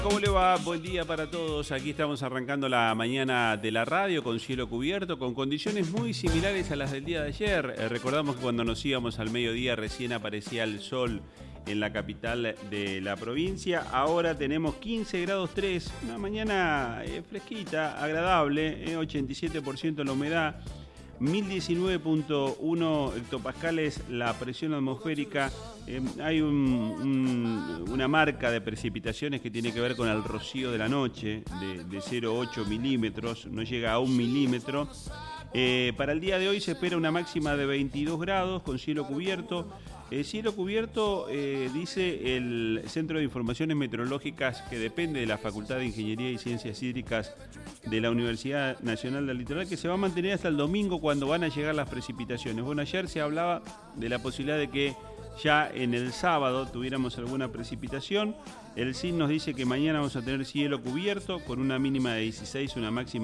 ¿Cómo le va? Buen día para todos. Aquí estamos arrancando la mañana de la radio con cielo cubierto, con condiciones muy similares a las del día de ayer. Recordamos que cuando nos íbamos al mediodía recién aparecía el sol en la capital de la provincia. Ahora tenemos 15 grados 3, una mañana fresquita, agradable, 87% la humedad. 1019.1 hectopascales la presión atmosférica. Hay una marca de precipitaciones que tiene que ver con el rocío de la noche, de 0,8 milímetros, no llega a 1 milímetro. Para el día de hoy se espera una máxima de 22 grados con cielo cubierto. Cielo cubierto, dice el Centro de Informaciones Meteorológicas, que depende de la Facultad de Ingeniería y Ciencias Hídricas de la Universidad Nacional del Litoral, que se va a mantener hasta el domingo cuando van a llegar las precipitaciones. Bueno, ayer se hablaba de la posibilidad de que ya en el sábado tuviéramos alguna precipitación. El CIN nos dice que mañana vamos a tener cielo cubierto con una mínima de 16, una máxima